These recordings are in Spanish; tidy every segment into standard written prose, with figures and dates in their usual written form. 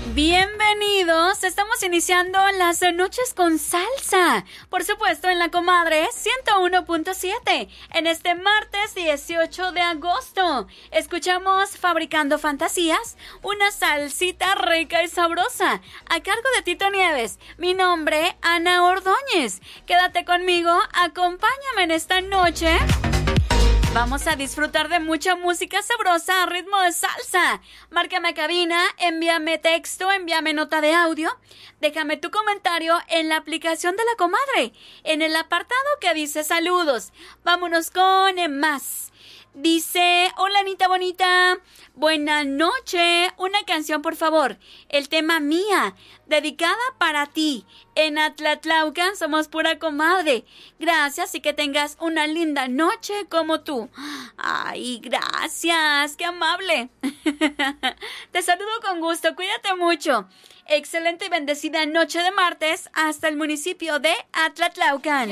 Bienvenidos, estamos iniciando las noches con salsa, por supuesto en La Comadre 101.7, en este martes 18 de agosto. Escuchamos Fabricando Fantasías, una salsita rica y sabrosa, a cargo de Tito Nieves. Mi nombre, Ana Ordóñez. Quédate conmigo, acompáñame en esta noche. Vamos a disfrutar de mucha música sabrosa a ritmo de salsa. Márcame a cabina, envíame texto, envíame nota de audio. Déjame tu comentario en la aplicación de La Comadre, en el apartado que dice saludos. Vámonos con más. Dice, hola Anita bonita, buena noche, una canción por favor, el tema Mía, dedicada para ti. En Atlatlaucan somos pura comadre. Gracias y que tengas una linda noche como tú. Ay, gracias, qué amable. Te saludo con gusto, cuídate mucho. Excelente y bendecida noche de martes hasta el municipio de Atlatlaucan.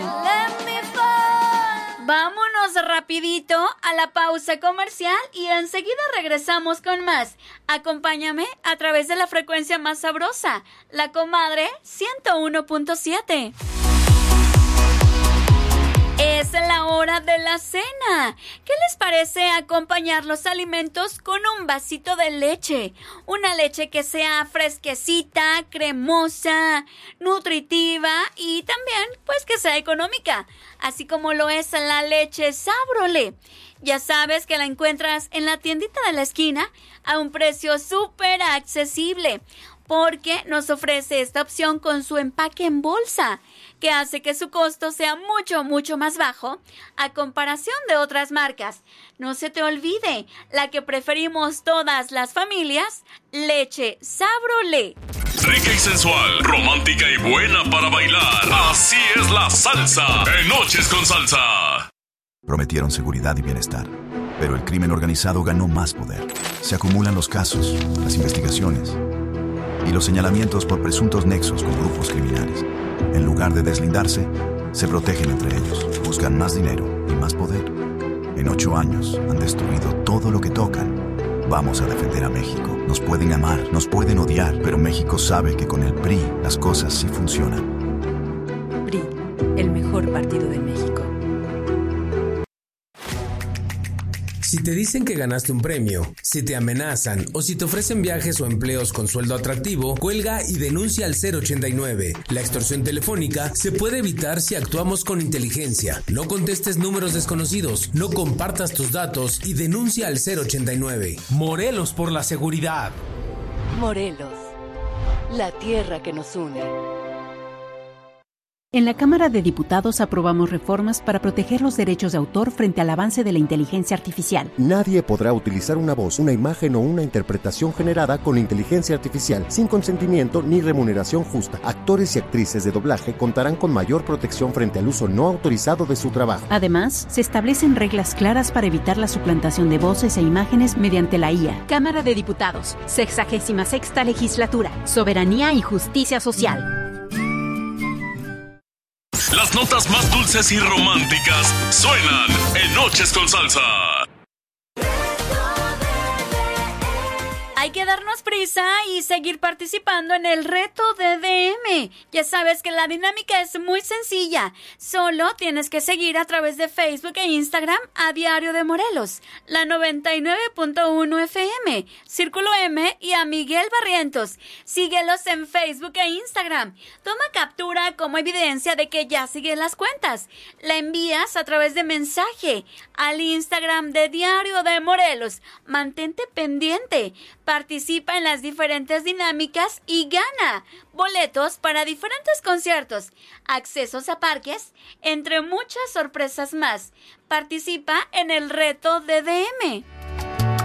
Vámonos rapidito a la pausa comercial y enseguida regresamos con más. Acompáñame a través de la frecuencia más sabrosa, La Comadre 101.7. Es la hora de la cena. ¿Qué les parece acompañar los alimentos con un vasito de leche? Una leche que sea fresquecita, cremosa, nutritiva y también, pues, que sea económica. Así como lo es la leche Sabrole. Ya sabes que la encuentras en la tiendita de la esquina a un precio súper accesible, porque nos ofrece esta opción con su empaque en bolsa, que hace que su costo sea mucho, mucho más bajo a comparación de otras marcas. No se te olvide, la que preferimos todas las familias, leche Sabrole. Rica y sensual, romántica y buena para bailar. Así es la salsa en Noches con Salsa. Prometieron seguridad y bienestar, pero el crimen organizado ganó más poder. Se acumulan los casos, las investigaciones y los señalamientos por presuntos nexos con grupos criminales. En lugar de deslindarse, se protegen entre ellos, buscan más dinero y más poder. En 8 años han destruido todo lo que tocan. Vamos a defender a México. Nos pueden amar, nos pueden odiar, pero México sabe que con el PRI las cosas sí funcionan. PRI, el mejor partido de México. Si te dicen que ganaste un premio, si te amenazan o si te ofrecen viajes o empleos con sueldo atractivo, cuelga y denuncia al 089. La extorsión telefónica se puede evitar si actuamos con inteligencia. No contestes números desconocidos, no compartas tus datos y denuncia al 089. Morelos por la seguridad. Morelos, la tierra que nos une. En la Cámara de Diputados aprobamos reformas para proteger los derechos de autor frente al avance de la inteligencia artificial. Nadie podrá utilizar una voz, una imagen o una interpretación generada con inteligencia artificial sin consentimiento ni remuneración justa. Actores y actrices de doblaje contarán con mayor protección frente al uso no autorizado de su trabajo. Además, se establecen reglas claras para evitar la suplantación de voces e imágenes mediante la IA. Cámara de Diputados, 66ª Legislatura, Soberanía y Justicia Social. Las notas más dulces y románticas suenan en Noches con Salsa. Hay que darnos prisa y seguir participando en el reto de DM. Ya sabes que la dinámica es muy sencilla. Solo tienes que seguir a través de Facebook e Instagram a Diario de Morelos, la 99.1 FM, Círculo M y a Miguel Barrientos. Síguelos en Facebook e Instagram. Toma captura como evidencia de que ya sigues las cuentas. La envías a través de mensaje al Instagram de Diario de Morelos. Mantente pendiente. Participa en las diferentes dinámicas y gana boletos para diferentes conciertos, accesos a parques, entre muchas sorpresas más. Participa en el reto de DM.